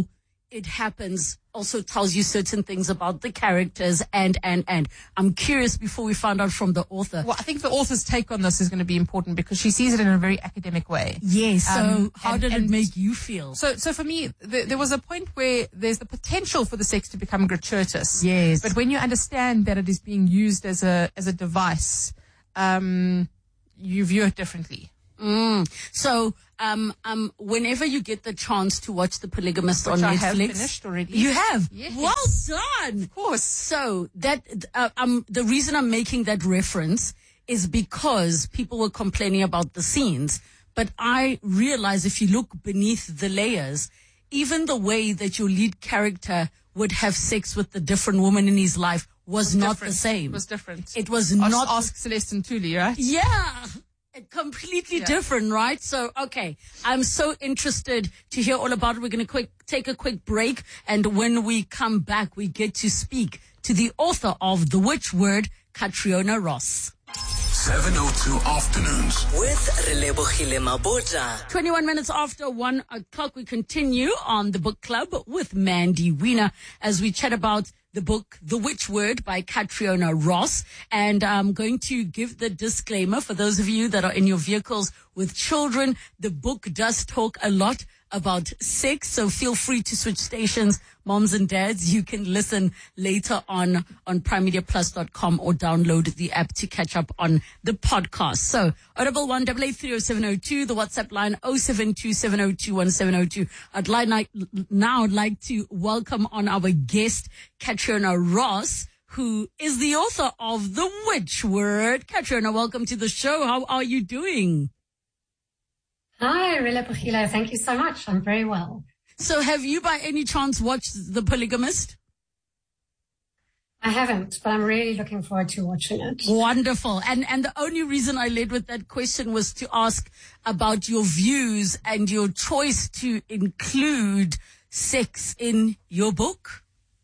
[SPEAKER 12] it happens also tells you certain things about the characters and, and, and. I'm curious before we find out from the author.
[SPEAKER 13] Well, I think the author's take on this is going to be important because she sees it in a very academic way.
[SPEAKER 12] Yes. So
[SPEAKER 13] Um,
[SPEAKER 12] how
[SPEAKER 13] and-
[SPEAKER 12] did it
[SPEAKER 13] and
[SPEAKER 12] make you feel?
[SPEAKER 13] So, so for me, th- there was a point where there's the potential for the sex to become gratuitous.
[SPEAKER 12] Yes.
[SPEAKER 13] But when you understand that it is being used as a as a device, um, you view it differently.
[SPEAKER 12] Mm. So, um, um, whenever you get the chance to watch The Polygamist
[SPEAKER 13] Which
[SPEAKER 12] on
[SPEAKER 13] I
[SPEAKER 12] Netflix,
[SPEAKER 13] have finished already.
[SPEAKER 12] You have?
[SPEAKER 13] Yes.
[SPEAKER 12] Well done.
[SPEAKER 13] Of course.
[SPEAKER 12] So that, uh, um, the reason I'm making that reference is because people were complaining about the scenes, but I realize if you look beneath the layers, even the way that your lead character would have sex with the different woman in his life was,
[SPEAKER 13] was
[SPEAKER 12] not
[SPEAKER 13] different.
[SPEAKER 12] the same.
[SPEAKER 13] It was different.
[SPEAKER 12] It was
[SPEAKER 13] Ask,
[SPEAKER 12] not.
[SPEAKER 13] Ask Celeste Ntuli, right?
[SPEAKER 12] Yeah. Completely
[SPEAKER 13] Yeah.
[SPEAKER 12] different, right? So, okay. I'm so interested to hear all about it. We're going to quick take a quick break. And when we come back, we get to speak to the author of The Witch Word, Catriona Ross.
[SPEAKER 4] seven oh two afternoons.
[SPEAKER 9] With Relebogile Mabota.
[SPEAKER 12] twenty-one minutes after one o'clock, we continue on the book club with Mandy Wiener as we chat about the book, The Witch Word by Catriona Ross. And I'm going to give the disclaimer for those of you that are in your vehicles with children. The book does talk a lot about sex, so feel free to switch stations. Moms and dads, you can listen later on on prime media plus dot com or download the app to catch up on the podcast. So, Audible one eight eight three oh seven oh two, the WhatsApp line oh seven two seven oh two one seven oh two. I'd like now like to welcome on our guest, Catriona Ross, who is the author of The Witch Word. Catriona, welcome to the show. How are you doing?
[SPEAKER 14] Hi, Relebogile. Thank you so much. I'm very well.
[SPEAKER 12] So have you by any chance watched The Polygamist?
[SPEAKER 14] I haven't, but I'm really looking forward to watching it.
[SPEAKER 12] Wonderful. And and the only reason I led with that question was to ask about your views and your choice to include sex in your book.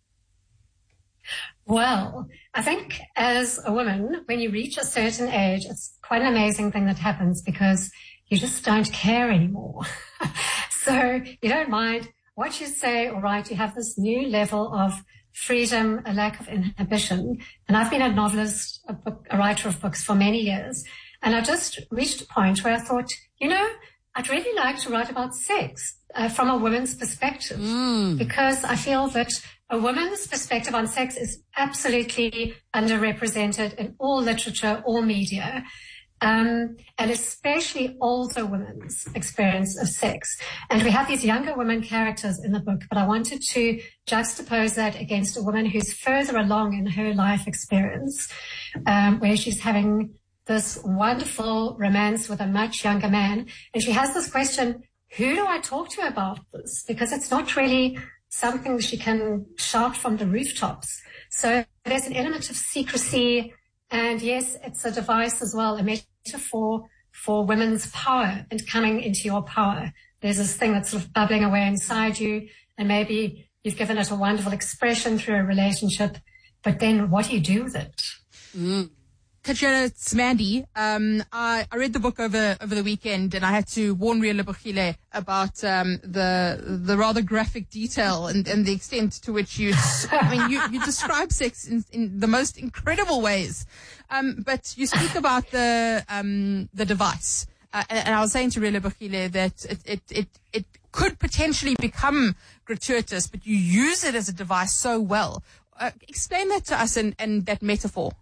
[SPEAKER 14] Well, I think as a woman, when you reach a certain age, it's quite an amazing thing that happens because you just don't care anymore. So you don't mind what you say or write. You have this new level of freedom, a lack of inhibition. And I've been a novelist, a, book, a writer of books for many years. And I just reached a point where I thought, you know, I'd really like to write about sex uh, from a woman's perspective,
[SPEAKER 12] mm.
[SPEAKER 14] because I feel that a woman's perspective on sex is absolutely underrepresented in all literature, all media. Um, and especially older women's experience of sex. And we have these younger women characters in the book, but I wanted to juxtapose that against a woman who's further along in her life experience, um, where she's having this wonderful romance with a much younger man. And she has this question, who do I talk to about this? Because it's not really something she can shout from the rooftops. So there's an element of secrecy. And yes, it's a device as well, a metaphor for women's power and coming into your power. There's this thing that's sort of bubbling away inside you, and maybe you've given it a wonderful expression through a relationship, but then what do you do with it?
[SPEAKER 12] Mm.
[SPEAKER 13] Catriona, it's Mandy. Um, I, I read the book over over the weekend, and I had to warn Relebogile about um, the the rather graphic detail and, and the extent to which you, I mean, you, you describe sex in, in the most incredible ways. Um, but you speak about the um, the device, uh, and, and I was saying to Relebogile that it, it it it could potentially become gratuitous, but you use it as a device so well. Uh, explain that to us and, and that metaphor.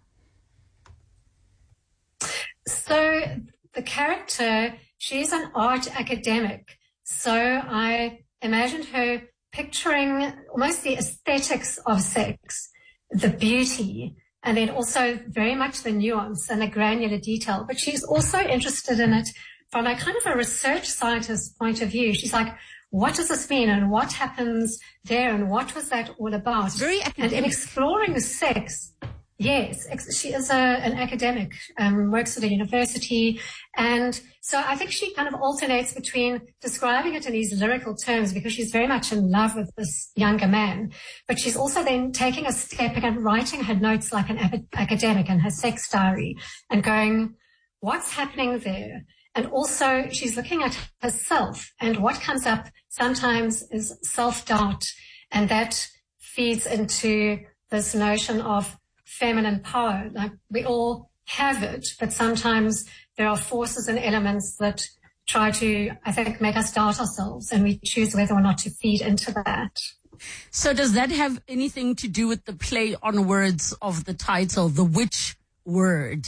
[SPEAKER 14] So the character, she's an art academic. So I imagined her picturing almost the aesthetics of sex, the beauty, and then also very much the nuance and the granular detail. But she's also interested in it from a kind of a research scientist point of view. She's like, what does this mean and what happens there and what was that all about?
[SPEAKER 13] Very academic.
[SPEAKER 14] And in exploring sex, yes, she is a, an academic, um, works at a university. And so I think she kind of alternates between describing it in these lyrical terms because she's very much in love with this younger man. But she's also then taking a step and writing her notes like an ap- academic in her sex diary and going, what's happening there? And also she's looking at herself, and what comes up sometimes is self-doubt And that feeds into this notion of feminine power. Like, we all have it, but sometimes there are forces and elements that try to, I think, make us doubt ourselves, and we choose whether or not to feed into that.
[SPEAKER 12] So does that have anything to do with the play on words of the title, The Witch Word?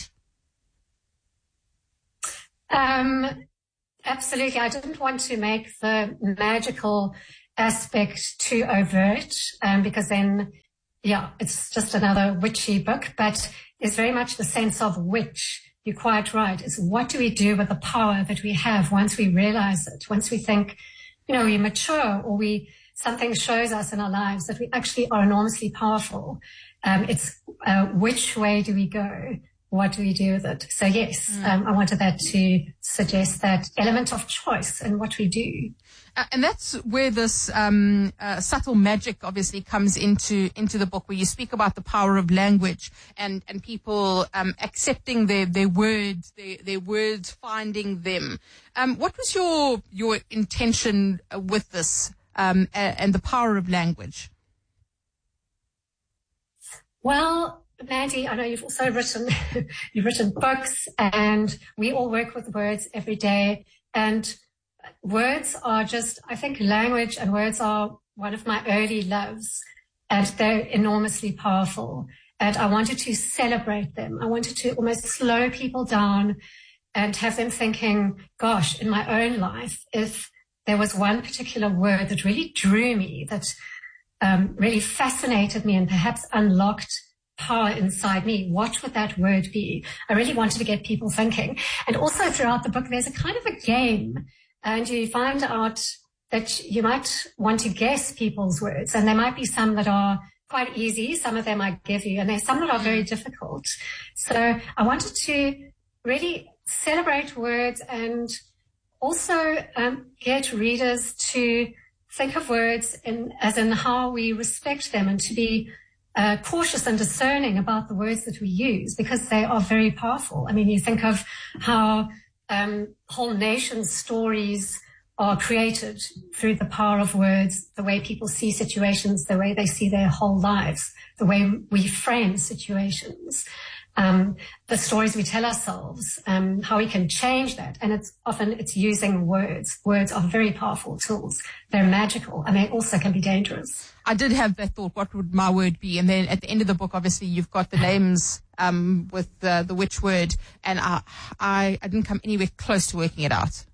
[SPEAKER 14] Um, absolutely. I didn't want to make the magical aspect too overt, um, because then, yeah, it's just another witchy book, but there's very much the sense of witch. You're quite right. Is what do we do with the power that we have once we realize it, once we think, you know, we mature, or we, something shows us in our lives that we actually are enormously powerful. Um, it's, uh, which way do we go? What do we do with it? So yes, mm. um, I wanted that to suggest that element of choice in what we do.
[SPEAKER 13] Uh, and that's where this um, uh, subtle magic obviously comes into into the book, where you speak about the power of language and and people um, accepting their their words, their their words finding them. Um, what was your your intention with this um, and, and the power of language?
[SPEAKER 14] Well, Mandy, I know you've also written you've written books, and we all work with words every day, and words are just, I think language and words are one of my early loves, and they're enormously powerful. And I wanted to celebrate them. I wanted to almost slow people down and have them thinking, gosh, in my own life, if there was one particular word that really drew me, that um, really fascinated me and perhaps unlocked power inside me, what would that word be? I really wanted to get people thinking. And also throughout the book, there's a kind of a game. And you find out that you might want to guess people's words, and there might be some that are quite easy, some of them I give you, and there's some that are very difficult. So I wanted to really celebrate words and also um, get readers to think of words in, as in how we respect them, and to be uh, cautious and discerning about the words that we use, because they are very powerful. I mean, you think of how Um, whole nations' stories are created through the power of words, the way people see situations, the way they see their whole lives, the way we frame situations, um, the stories we tell ourselves, um, how we can change that. And it's often it's using words. Words are very powerful tools. They're magical, and they also can be dangerous.
[SPEAKER 13] I did have that thought, what would my word be? And then at the end of the book, obviously, you've got the names um, with uh, the witch word, and I, I, I didn't come anywhere close to working it out.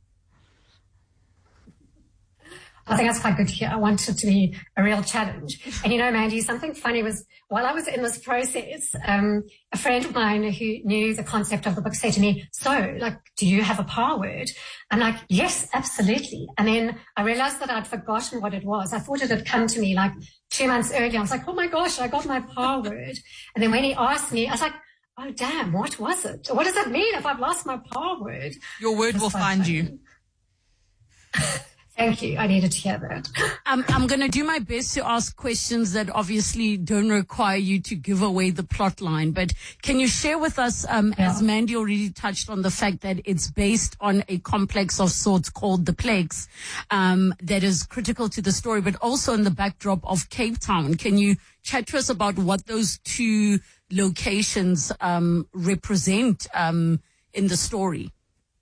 [SPEAKER 14] I think that's quite good to hear. I want it to be a real challenge. And you know, Mandy, something funny was, while I was in this process, um, a friend of mine who knew the concept of the book said to me, so, like, do you have a power word? I'm like, yes, absolutely. And then I realized that I'd forgotten what it was. I thought it had come to me like two months earlier. I was like, oh my gosh, I got my power word. And then when he asked me, I was like, oh damn, what was it? What does that mean if I've lost my power word?
[SPEAKER 13] Your word will find you.
[SPEAKER 14] Thank you. I needed to hear that.
[SPEAKER 12] Um, I'm going to do my best to ask questions that obviously don't require you to give away the plot line. But can you share with us, um, yeah. as Mandy already touched on the fact that it's based on a complex of sorts called the Plagues, um, that is critical to the story, but also in the backdrop of Cape Town. Can you chat to us about what those two locations um, represent um, in the story?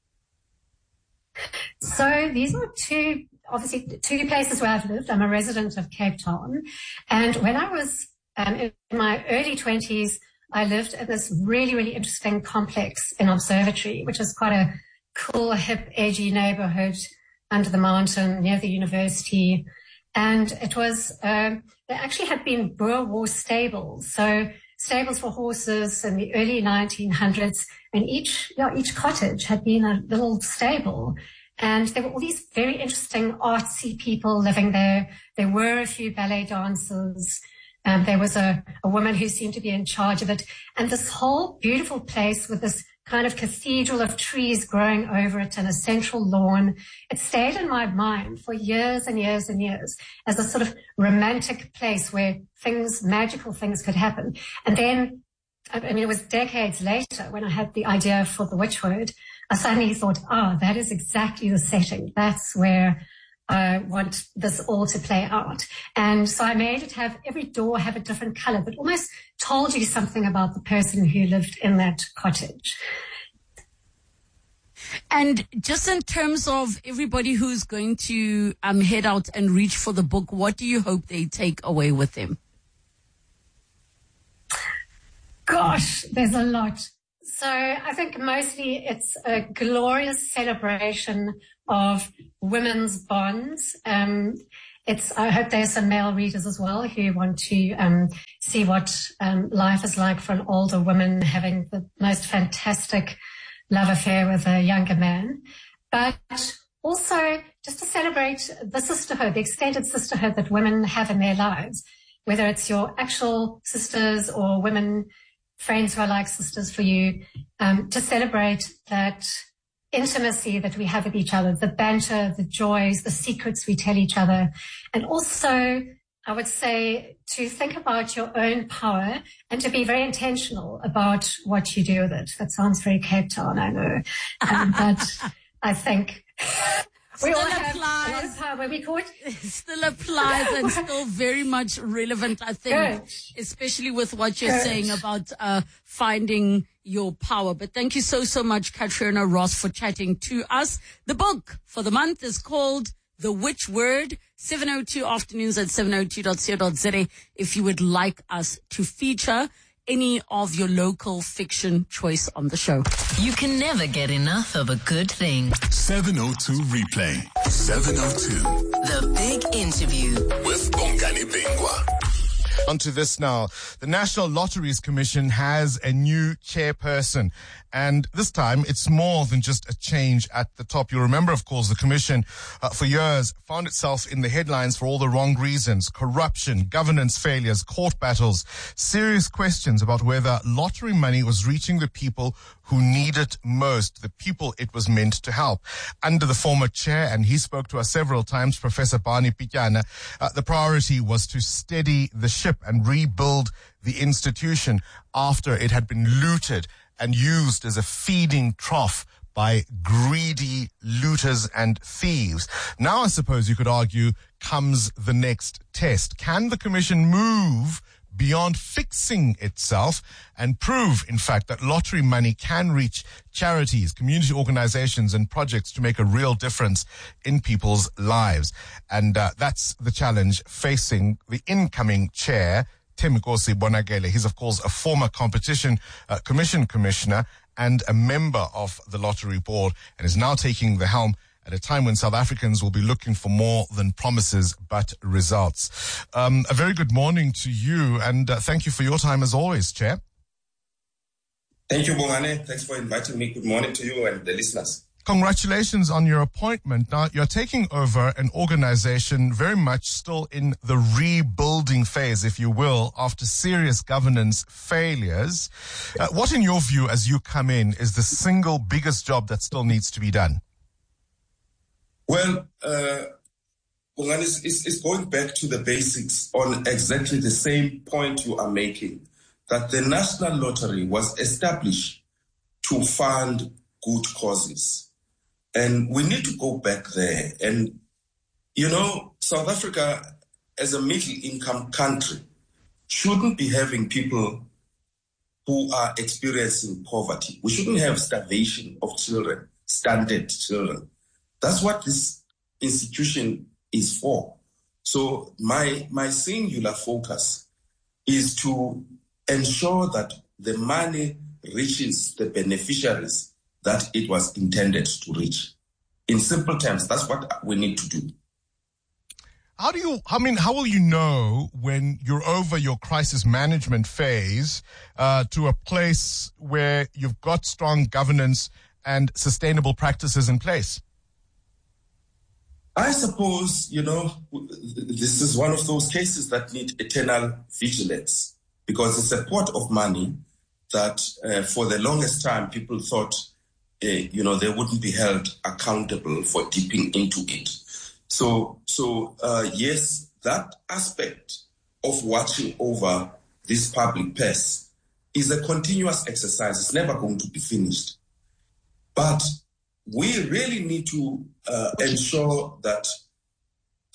[SPEAKER 14] So these are two, obviously, two places where I've lived. I'm a resident of Cape Town. And when I was um, in my early twenties, I lived in this really, really interesting complex in Observatory, which is quite a cool, hip, edgy neighborhood under the mountain near the university. And it was, uh, there actually had been Boer War stables. So stables for horses in the early nineteen hundreds, and each, you know, each cottage had been a little stable. And there were all these very interesting artsy people living there. There were a few ballet dancers. Um, there was a, a woman who seemed to be in charge of it. And this whole beautiful place with this kind of cathedral of trees growing over it and a central lawn, it stayed in my mind for years and years and years as a sort of romantic place where things, magical things could happen. And then, I mean, it was decades later when I had the idea for the witch word, I suddenly thought, oh, that is exactly the setting. That's where I want this all to play out. And so I made it have every door have a different color that almost told you something about the person who lived in that cottage.
[SPEAKER 12] And just in terms of everybody who's going to um, head out and reach for the book, what do you hope they take away with them?
[SPEAKER 14] Gosh, there's a lot. So I think mostly it's a glorious celebration of women's bonds. Um, it's, I hope there's some male readers as well who want to um, see what um, life is like for an older woman having the most fantastic love affair with a younger man. But also just to celebrate the sisterhood, the extended sisterhood that women have in their lives, whether it's your actual sisters or women friends who are like sisters for you, um, to celebrate that intimacy that we have with each other, the banter, the joys, the secrets we tell each other. And also, I would say to think about your own power and to be very intentional about what you do with it. That sounds very Cape Town, I know. Um, but I think we
[SPEAKER 12] Still
[SPEAKER 14] all have
[SPEAKER 12] applies.
[SPEAKER 14] a lot of power when we caught.
[SPEAKER 12] Still applies and still very much relevant, I think,
[SPEAKER 14] Good.
[SPEAKER 12] especially with what you're
[SPEAKER 14] Good.
[SPEAKER 12] saying about uh, finding your power. But thank you so, so much, Katrina Ross, for chatting to us. The book for the month is called The Witch Word, seven oh two afternoons at seven oh two dot co dot za if you would like us to feature any of your local fiction choice on the show.
[SPEAKER 9] You can never get enough of a good thing.
[SPEAKER 4] seven oh two replay. seven oh two.
[SPEAKER 9] The Big Interview
[SPEAKER 4] With Bongani Bingwa.
[SPEAKER 15] On to this now. The National Lotteries Commission has a new chairperson. And this time, it's more than just a change at the top. You'll remember, of course, the Commission uh, for years found itself in the headlines for all the wrong reasons. Corruption, governance failures, court battles, serious questions about whether lottery money was reaching the people who need it most, the people it was meant to help. Under the former chair, and he spoke to us several times, Professor Barney Pityana, uh, the priority was to steady the ship and rebuild the institution after it had been looted and used as a feeding trough by greedy looters and thieves. Now, I suppose you could argue, comes the next test. Can the Commission move beyond fixing itself and prove, in fact, that lottery money can reach charities, community organizations and projects to make a real difference in people's lives? And uh, that's the challenge facing the incoming chair, Thembinkosi Bonakele. He's, of course, a former competition uh, commission commissioner and a member of the lottery board, and is now taking the helm at a time when South Africans will be looking for more than promises but results. Um, a very good morning to you, and uh, thank you for your time as always, Chair.
[SPEAKER 16] Thank you, Bongane. Thanks for inviting me. Good morning to you and the listeners.
[SPEAKER 15] Congratulations on your appointment. Now, you're taking over an organization very much still in the rebuilding phase, if you will, after serious governance failures. Uh, what, in your view, as you come in, is the single biggest job that still needs to be done?
[SPEAKER 16] Well, uh, Bongane, it's, it's going back to the basics on exactly the same point you are making, that the National Lottery was established to fund good causes. And we need to go back there. And, you know, South Africa, as a middle-income country, shouldn't be having people who are experiencing poverty. We shouldn't have starvation of children, stunted children. That's what this institution is for. So my, my singular focus is to ensure that the money reaches the beneficiaries that it was intended to reach. In simple terms, that's what we need to do.
[SPEAKER 15] How do you, I mean, how will you know when you're over your crisis management phase uh, to a place where you've got strong governance and sustainable practices in place?
[SPEAKER 16] I suppose, you know, this is one of those cases that need eternal vigilance, because it's a pot of money that uh, for the longest time people thought Uh, you know, they wouldn't be held accountable for dipping into it. So, so uh, yes, that aspect of watching over this public purse is a continuous exercise. It's never going to be finished. But we really need to uh, ensure that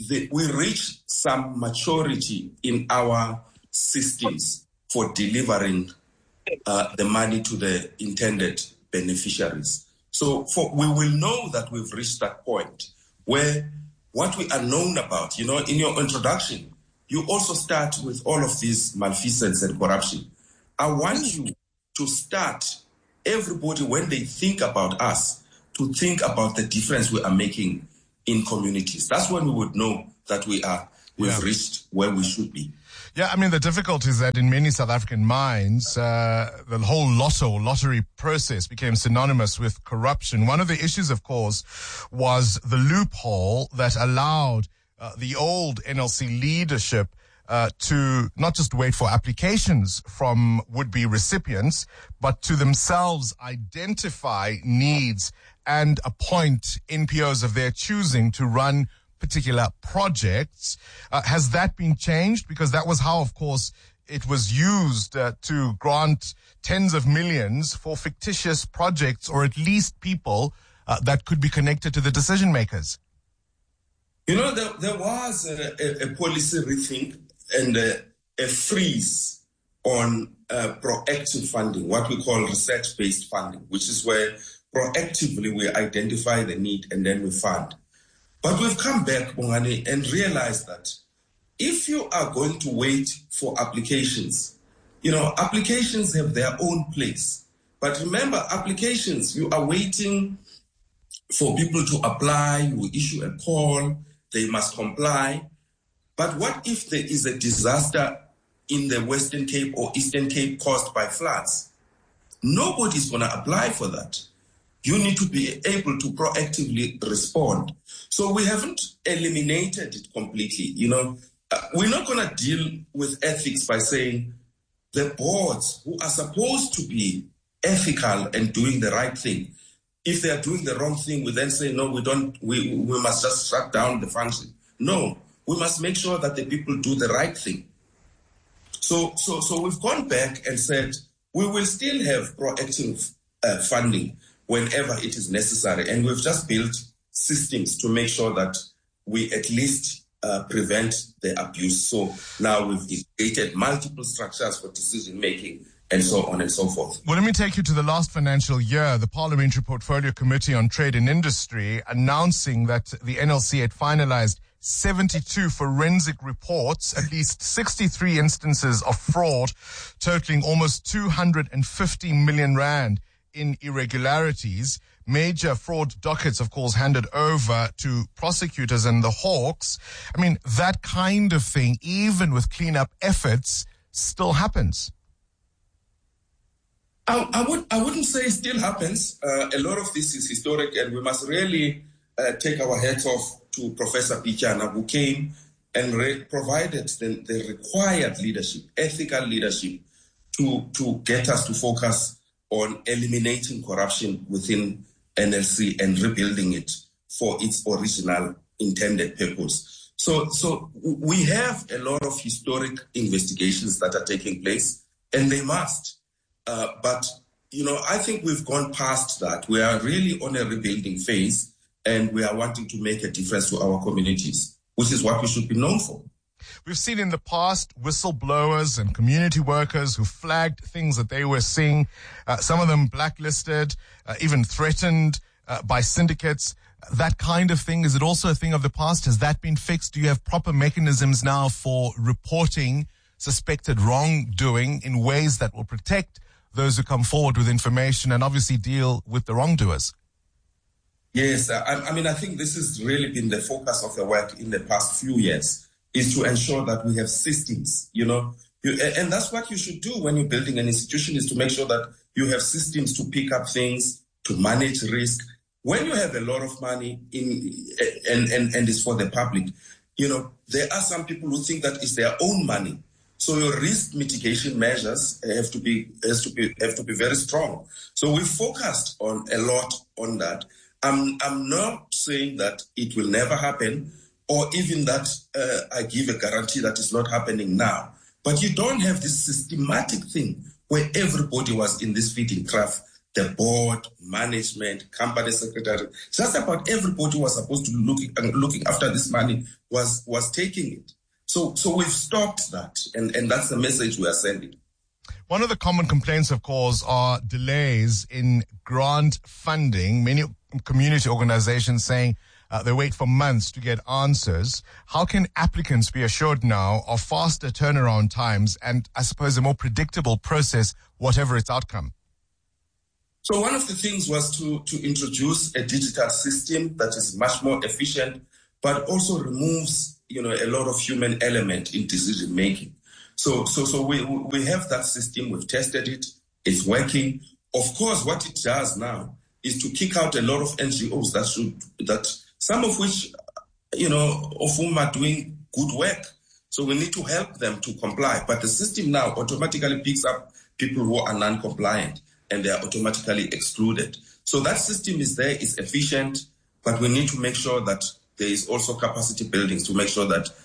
[SPEAKER 16] the, we reached some maturity in our systems for delivering uh, the money to the intended beneficiaries. So for, we will know that we've reached that point where what we are known about, you know, in your introduction, you also start with all of these malfeasance and corruption. I want you to start everybody when they think about us to think about the difference we are making in communities. That's when we would know that we are, we've yeah. reached where we should be.
[SPEAKER 15] Yeah, I mean, the difficulty is that in many South African minds, uh, the whole lotto, lottery process became synonymous with corruption. One of the issues, of course, was the loophole that allowed uh, the old N L C leadership uh, to not just wait for applications from would-be recipients, but to themselves identify needs and appoint N P Os of their choosing to run particular projects. Uh, has that been changed? Because that was how, of course, it was used uh, to grant tens of millions for fictitious projects, or at least people uh, that could be connected to the decision makers.
[SPEAKER 16] You know, there, there was a, a, a policy rethink and a, a freeze on uh, proactive funding, what we call research-based funding, which is where proactively we identify the need and then we fund. But we've come back, Bongani, and realized that if you are going to wait for applications, you know, applications have their own place. But remember, applications, you are waiting for people to apply, you issue a call, they must comply. But what if there is a disaster in the Western Cape or Eastern Cape caused by floods? Nobody's going to apply for that. You need to be able to proactively respond. So we haven't eliminated it completely. You know, uh, we're not going to deal with ethics by saying the boards who are supposed to be ethical and doing the right thing, if they are doing the wrong thing, we then say, no, we don't, we, we must just shut down the function. No, we must make sure that the people do the right thing. So, so, so we've gone back and said, we will still have proactive uh, funding whenever it is necessary. And we've just built systems to make sure that we at least uh, prevent the abuse. So now we've created multiple structures for decision making and so on and so forth.
[SPEAKER 15] Well, let me take you to the last financial year. The Parliamentary Portfolio Committee on Trade and Industry announcing that the N L C had finalized seventy-two forensic reports, at least sixty-three instances of fraud, totaling almost two hundred fifty million rand in irregularities. Major fraud dockets, of course, handed over to prosecutors and the Hawks. I mean, that kind of thing, even with cleanup efforts, still happens.
[SPEAKER 16] I, I, would, I wouldn't say it still happens. Uh, a lot of this is historic, and we must really uh, take our hats off to Professor Pichana, who came and re- provided the, the required leadership, ethical leadership, to, to get us to focus on eliminating corruption within N L C and rebuilding it for its original intended purpose. So, so we have a lot of historic investigations that are taking place, and they must. Uh, but, you know, I think we've gone past that. We are really on a rebuilding phase, and we are wanting to make a difference to our communities, which is what we should be known for.
[SPEAKER 15] We've seen in the past whistleblowers and community workers who flagged things that they were seeing, uh, some of them blacklisted, uh, even threatened uh, by syndicates. That kind of thing, is it also a thing of the past? Has that been fixed? Do you have proper mechanisms now for reporting suspected wrongdoing in ways that will protect those who come forward with information and obviously deal with the wrongdoers?
[SPEAKER 16] Yes, I, I mean, I think this has really been the focus of the work in the past few years, is to ensure that we have systems, you know, you, and that's what you should do when you're building an institution, is to make sure that you have systems to pick up things, to manage risk. When you have a lot of money in and, and, and it's for the public, you know, there are some people who think that it's their own money. So your risk mitigation measures have to be, has to be, have to be very strong. So we focused on a lot on that. I'm, I'm not saying that it will never happen, or even that uh, I give a guarantee that it's not happening now. But you don't have this systematic thing where everybody was in this feeding trough the board, management, company secretary, just about everybody who was supposed to be looking, uh, looking after this money was, was taking it. So, so we've stopped that, and, and that's the message we are sending.
[SPEAKER 15] One of the common complaints, of course, are delays in grant funding. Many community organizations saying uh, they wait for months to get answers. How can applicants be assured now of faster turnaround times and, I suppose, a more predictable process, whatever its outcome?
[SPEAKER 16] So one of the things was to, to introduce a digital system that is much more efficient, but also removes, you know, a lot of human element in decision making. So, so, so we, we have that system. We've tested it. It's working. Of course, what it does now is to kick out a lot of N G Os that should, that some of which, you know, of whom are doing good work. So we need to help them to comply. But the system now automatically picks up people who are non-compliant and they are automatically excluded. So that system is there, it's efficient, but we need to make sure that there is also capacity building to make sure that